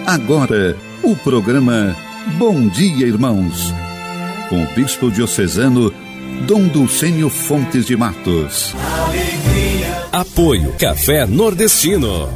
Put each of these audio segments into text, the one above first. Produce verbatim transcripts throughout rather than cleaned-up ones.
Agora, o programa Bom Dia, Irmãos, com o bispo diocesano Dom Dulcênio Fontes de Matos. Alegria. Apoio Café Nordestino.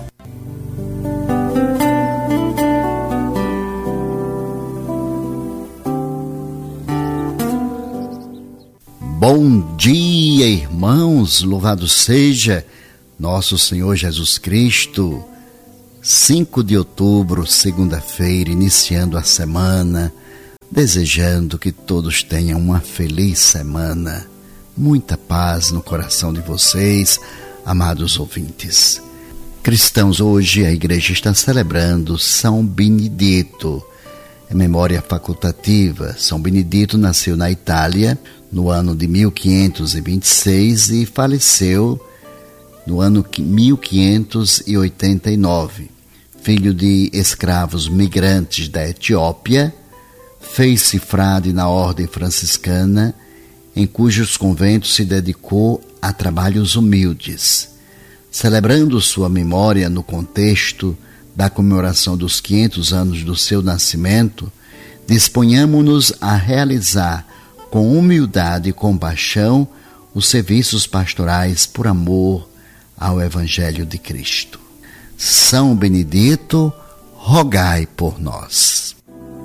Bom dia, irmãos, louvado seja nosso Senhor Jesus Cristo. cinco de outubro, segunda-feira, iniciando a semana, desejando que todos tenham uma feliz semana. Muita paz no coração de vocês, amados ouvintes. Cristãos, hoje a igreja está celebrando São Benedito. É memória facultativa. São Benedito nasceu na Itália no ano de mil quinhentos e vinte e seis e faleceu no ano mil quinhentos e oitenta e nove. Filho de escravos migrantes da Etiópia, fez-se frade na ordem franciscana, em cujos conventos se dedicou a trabalhos humildes. Celebrando sua memória no contexto da comemoração dos quinhentos anos do seu nascimento, disponhamos-nos a realizar com humildade e compaixão os serviços pastorais por amor ao Evangelho de Cristo. São Benedito, rogai por nós.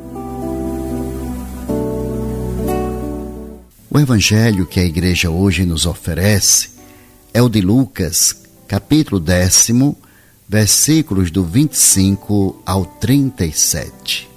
O Evangelho que a Igreja hoje nos oferece é o de Lucas, capítulo décimo, versículos do vinte e cinco ao trinta e sete.